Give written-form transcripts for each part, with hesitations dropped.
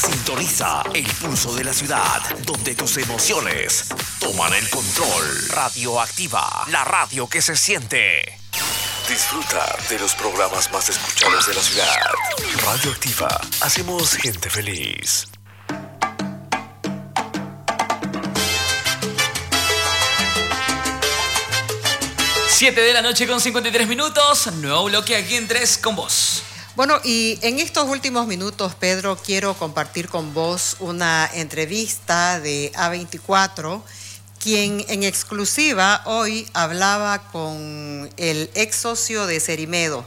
Sintoniza el pulso de la ciudad, donde tus emociones toman el control. Radioactiva, la radio que se siente. Disfruta de los programas más escuchados de la ciudad. Radioactiva, hacemos gente feliz. Siete de la noche con 53 minutos, nuevo bloque aquí en 3 con vos. Bueno, y en estos últimos minutos, Pedro, quiero compartir con vos una entrevista de A24, quien en exclusiva hoy hablaba con el ex socio de Cerimedo.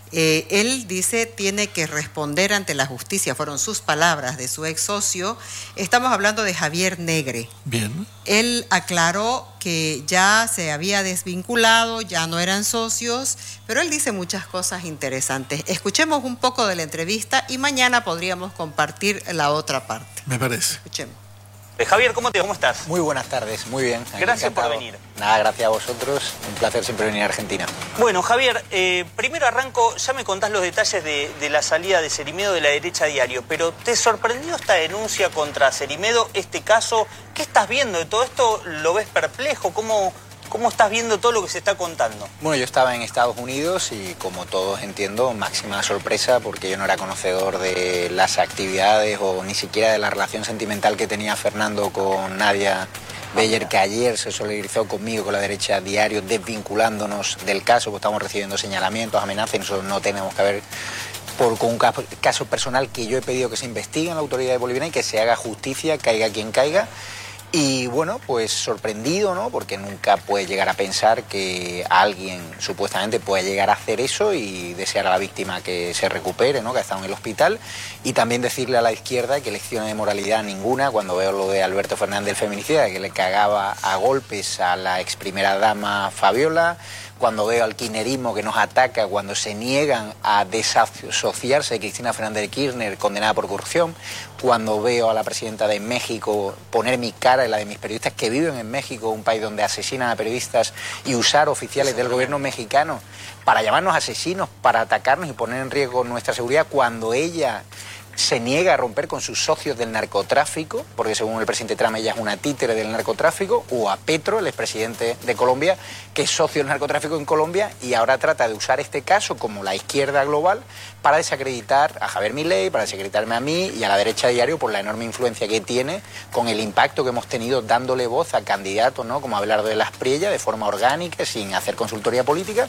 Él dice tiene que responder ante la justicia, fueron sus palabras de su ex socio. Estamos hablando de Javier Negre. Bien. Él aclaró que ya se había desvinculado, ya no eran socios, pero él dice muchas cosas interesantes. Escuchemos un poco de la entrevista y mañana podríamos compartir la otra parte. Me parece. Escuchemos. Javier, ¿cómo estás? Muy buenas tardes, muy bien. Gracias por venir. Nada, gracias a vosotros. Un placer siempre venir a Argentina. Bueno, Javier, primero arranco, ya me contás los detalles de la salida de Cerimedo de La Derecha Diario, pero ¿te sorprendió esta denuncia contra Cerimedo, este caso? ¿Qué estás viendo de todo esto? ¿Lo ves perplejo? ¿Cómo estás viendo todo lo que se está contando? Bueno, yo estaba en Estados Unidos y, como todos entiendo, máxima sorpresa porque yo no era conocedor de las actividades o ni siquiera de la relación sentimental que tenía Fernando con Nadia Beyer, que ayer se solidarizó conmigo, con La Derecha Diario, desvinculándonos del caso, porque estamos recibiendo señalamientos, amenazas y nosotros no tenemos que ver con un caso personal que yo he pedido que se investigue en la autoridad boliviana y que se haga justicia, caiga quien caiga. Y bueno, pues sorprendido, ¿no? Porque nunca puedes llegar a pensar que alguien supuestamente puede llegar a hacer eso y desear a la víctima que se recupere, ¿no? Que ha estado en el hospital. Y también decirle a la izquierda que lección de moralidad ninguna cuando veo lo de Alberto Fernández, el feminicida, que le cagaba a golpes a la ex primera dama Fabiola, cuando veo al kirchnerismo que nos ataca cuando se niegan a desasociarse de Cristina Fernández de Kirchner, condenada por corrupción, cuando veo a la presidenta de México poner mi cara y la de mis periodistas que viven en México, un país donde asesinan a periodistas, y usar oficiales del gobierno mexicano para llamarnos asesinos, para atacarnos y poner en riesgo nuestra seguridad, cuando ella se niega a romper con sus socios del narcotráfico, porque según el presidente Trump ella es una títere del narcotráfico, o a Petro, el expresidente de Colombia, que es socio del narcotráfico en Colombia, y ahora trata de usar este caso como la izquierda global para desacreditar a Javier Milei, para desacreditarme a mí y a La Derecha Diario por la enorme influencia que tiene, con el impacto que hemos tenido dándole voz a candidatos, ¿no? Como Abelardo de las Priella, de forma orgánica, sin hacer consultoría política,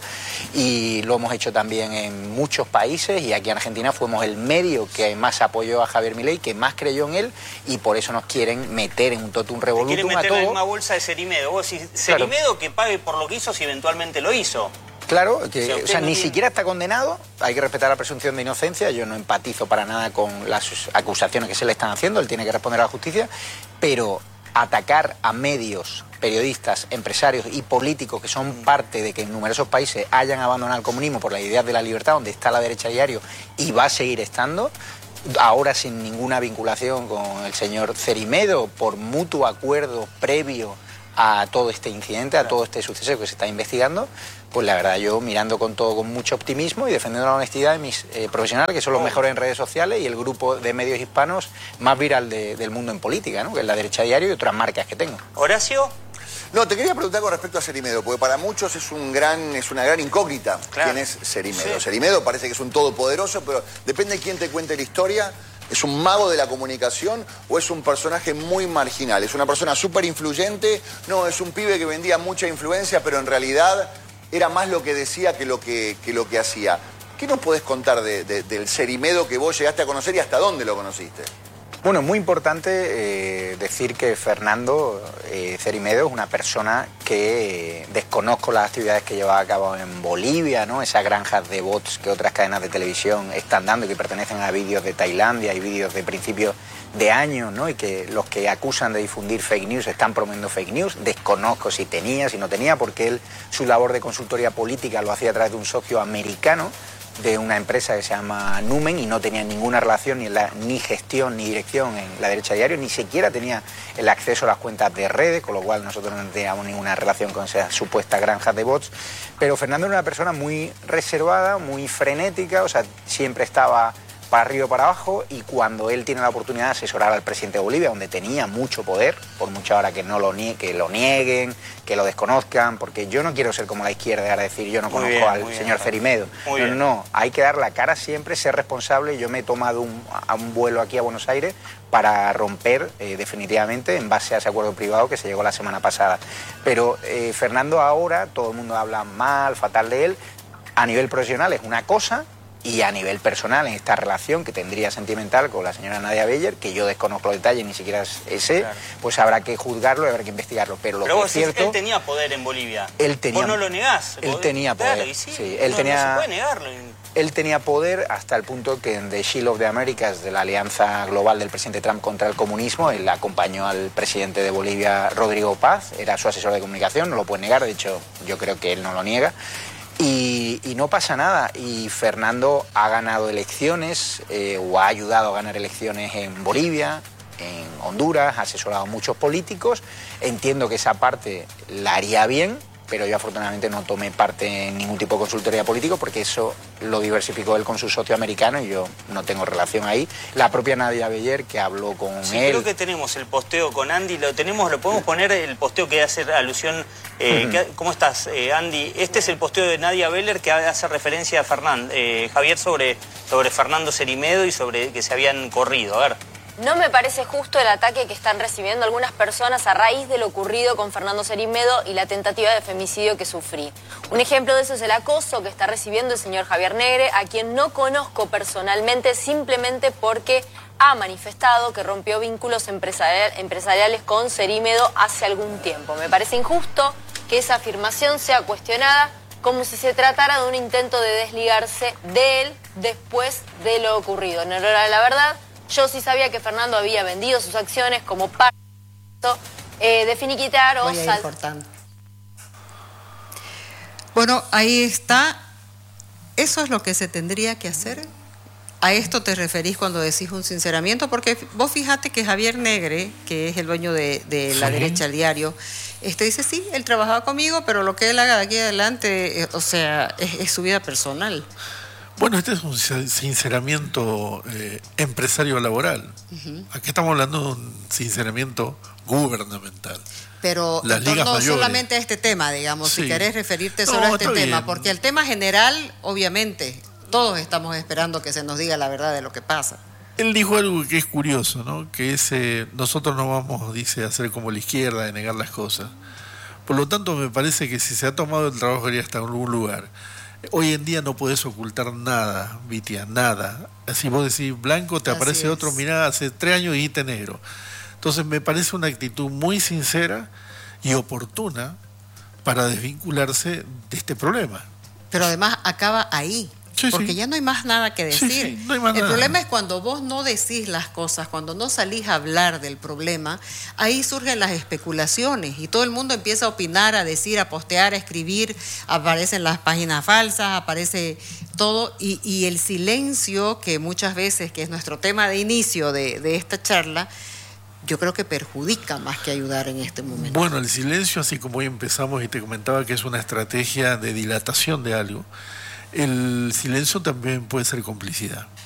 y lo hemos hecho también en muchos países, y aquí en Argentina fuimos el medio que más apoyó a Javier Milei, que más creyó en él, y por eso nos quieren meter en un totum revolutum a todo. Quieren meter en una bolsa de Cerimedo. Vos decís, Cerimedo, claro, que pague por lo que hizo si eventualmente lo hizo. Claro, que, o sea, ni siquiera está condenado, hay que respetar la presunción de inocencia, yo no empatizo para nada con las acusaciones que se le están haciendo, él tiene que responder a la justicia, pero atacar a medios, periodistas, empresarios y políticos que son parte de que en numerosos países hayan abandonado el comunismo por la idea de la libertad, donde está La Derecha Diario y va a seguir estando, ahora sin ninguna vinculación con el señor Cerimedo, por mutuo acuerdo previo a todo este incidente, a todo este suceso que se está investigando, pues la verdad yo mirando con todo con mucho optimismo y defendiendo la honestidad de mis profesionales, que son los mejores en redes sociales, y el grupo de medios hispanos más viral del mundo en política, ¿no? Que es La Derecha Diario y otras marcas que tengo. Horacio. No, te quería preguntar con respecto a Cerimedo, porque para muchos es una gran incógnita. Claro. ¿Quién es Cerimedo? Sí. Cerimedo parece que es un todopoderoso, pero depende de quién te cuente la historia. ¿Es un mago de la comunicación o es un personaje muy marginal? ¿Es una persona súper influyente? No, es un pibe que vendía mucha influencia, pero en realidad era más lo que decía que lo que hacía. ¿Qué nos podés contar del Cerimedo que vos llegaste a conocer y hasta dónde lo conociste? Bueno, es muy importante decir que Fernando Cerimedo es una persona que desconozco las actividades que lleva a cabo en Bolivia, ¿no? Esas granjas de bots que otras cadenas de televisión están dando y que pertenecen a vídeos de Tailandia y vídeos de principios de años, ¿no? Y que los que acusan de difundir fake news están promoviendo fake news. Desconozco si tenía, si no tenía, porque él su labor de consultoría política lo hacía a través de un socio americano de una empresa que se llama Numen, y no tenía ninguna relación ni gestión ni dirección en La Derecha Diario, ni siquiera tenía el acceso a las cuentas de redes, con lo cual nosotros no teníamos ninguna relación con esas supuestas granjas de bots. Pero Fernando era una persona muy reservada, muy frenética, o sea, siempre estaba para arriba y para abajo, y cuando él tiene la oportunidad de asesorar al presidente de Bolivia, donde tenía mucho poder, por mucha hora que que lo nieguen, que lo desconozcan, porque yo no quiero ser como la izquierda y ahora decir yo no conozco al señor Cerimedo. No, hay que dar la cara siempre, ser responsable. Yo me he tomado un vuelo aquí a Buenos Aires para romper definitivamente en base a ese acuerdo privado que se llegó la semana pasada. Pero Fernando ahora, todo el mundo habla mal, fatal de él. A nivel profesional es una cosa, y a nivel personal, en esta relación que tendría sentimental con la señora Nadia Beller, que yo desconozco los detalles, ni siquiera sé, claro, pues habrá que juzgarlo y habrá que investigarlo. Pero lo que es cierto, él tenía poder en Bolivia. Vos no lo negás. Él tenía poder. Claro, sí, él tenía, no se puede negarlo. Él tenía poder hasta el punto que en The Shield of the Americas, de la alianza global del presidente Trump contra el comunismo, él acompañó al presidente de Bolivia, Rodrigo Paz, era su asesor de comunicación, no lo puede negar, de hecho yo creo que él no lo niega. Y no pasa nada, y Fernando ha ganado elecciones o ha ayudado a ganar elecciones en Bolivia, en Honduras, ha asesorado a muchos políticos. Entiendo que esa parte la haría bien, pero yo afortunadamente no tomé parte en ningún tipo de consultoría político porque eso lo diversificó él con su socio americano y yo no tengo relación ahí. La propia Nadia Beller, que habló con él... Creo que tenemos el posteo con Andy, lo podemos poner el posteo que hace alusión... ¿Cómo estás, Andy? Este es el posteo de Nadia Beller que hace referencia a Javier, sobre Fernando Cerimedo y sobre que se habían corrido. A ver. No me parece justo el ataque que están recibiendo algunas personas a raíz de lo ocurrido con Fernando Cerimedo y la tentativa de femicidio que sufrí. Un ejemplo de eso es el acoso que está recibiendo el señor Javier Negre, a quien no conozco personalmente, simplemente porque ha manifestado que rompió vínculos empresariales con Cerimedo hace algún tiempo. Me parece injusto que esa afirmación sea cuestionada como si se tratara de un intento de desligarse de él después de lo ocurrido. En honor a la verdad, yo sí sabía que Fernando había vendido sus acciones como parte de finiquitar o saltar. Bueno, ahí está. Eso es lo que se tendría que hacer. ¿A esto te referís cuando decís un sinceramiento? Porque vos fíjate que Javier Negre, que es el dueño de La Derecha, el diario, dice, sí, él trabajaba conmigo, pero lo que él haga de aquí adelante, o sea, es su vida personal. Bueno, este es un sinceramiento empresario laboral. Aquí estamos hablando de un sinceramiento gubernamental. Pero en torno solamente a este tema, digamos, si querés referirte solo a este tema, porque el tema general, obviamente, todos estamos esperando que se nos diga la verdad de lo que pasa. Él dijo algo que es curioso, ¿no? Que nosotros no vamos, dice, a hacer como la izquierda, de negar las cosas. Por lo tanto, me parece que si se ha tomado el trabajo de ir hasta algún lugar, hoy en día no puedes ocultar nada, Vitia, nada. Si vos decís blanco, te aparece otro, mirá, hace 3 años dijiste negro. Entonces me parece una actitud muy sincera y oportuna para desvincularse de este problema. Pero además acaba ahí. Porque ya no hay más nada que decir. No hay más el nada. problema es cuando vos no decís las cosas, cuando no salís a hablar del problema, ahí surgen las especulaciones y todo el mundo empieza a opinar, a decir, a postear, a escribir, aparecen las páginas falsas, aparece todo y el silencio que muchas veces, que es nuestro tema de inicio de esta charla, yo creo que perjudica más que ayudar en este momento. Bueno, el silencio, así como hoy empezamos y te comentaba que es una estrategia de dilatación de algo, el silencio también puede ser complicidad.